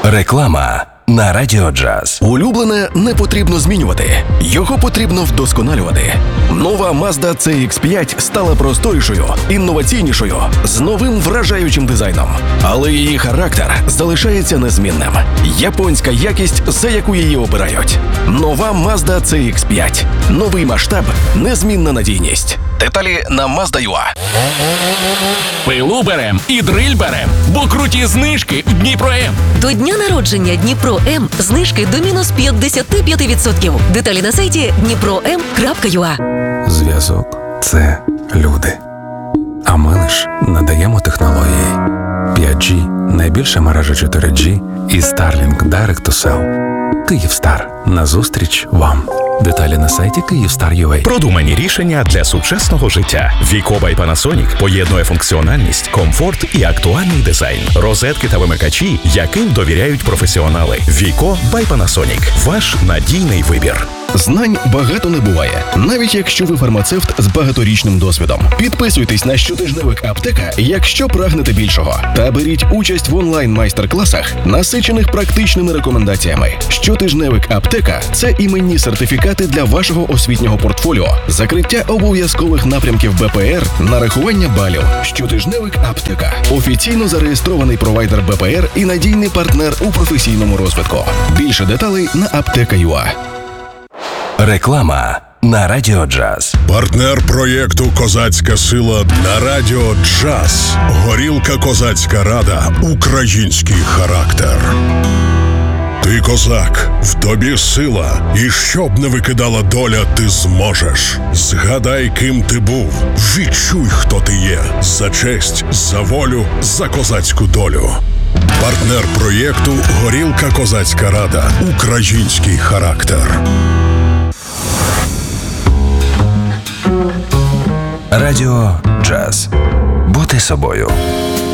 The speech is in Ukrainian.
Реклама на Радіо Джаз. Улюблене не потрібно змінювати. Його потрібно вдосконалювати. Нова Mazda CX-5 стала просторішою, інноваційнішою, з новим вражаючим дизайном. Але її характер залишається незмінним. Японська якість, за яку її обирають. Нова Mazda CX-5. Новий масштаб, незмінна надійність. Деталі на Mazda.ua. Пилу берем і дриль берем, бо круті знижки в Дніпро-М. До дня народження Дніпро-М знижки до мінус 55%. Деталі на сайті dnipro.m.ua. Зв'язок – це люди. А ми лиш надаємо технології. 5G – найбільша мережа 4G і Starlink Direct to Cell. Київстар. Назустріч вам. Деталі на сайті Kyivstar.ua. Продумані рішення для сучасного життя. Віко by Panasonic поєднує функціональність, комфорт і актуальний дизайн. Розетки та вимикачі, яким довіряють професіонали. Віко by Panasonic. Ваш надійний вибір. Знань багато не буває, навіть якщо ви фармацевт з багаторічним досвідом. Підписуйтесь на щотижневик «Аптека», якщо прагнете більшого. Та беріть участь в онлайн-майстер-класах, насичених практичними рекомендаціями. Щотижневик «Аптека» – це іменні сертифікати для вашого освітнього портфоліо, закриття обов'язкових напрямків БПР, нарахування балів. Щотижневик «Аптека» – офіційно зареєстрований провайдер БПР і надійний партнер у професійному розвитку. Більше деталей на apteka.ua. Реклама на Радіо Джаз. Партнер проєкту «Козацька сила» на Радіо Джаз. Горілка «Козацька рада». Український характер. Ти козак, в тобі сила, і щоб не викидала доля, ти зможеш. Згадай, ким ти був, відчуй, хто ти є. За честь, за волю, за козацьку долю. Партнер проєкту «Горілка «Козацька рада». Український характер. Радіо Джаз. Бути собою.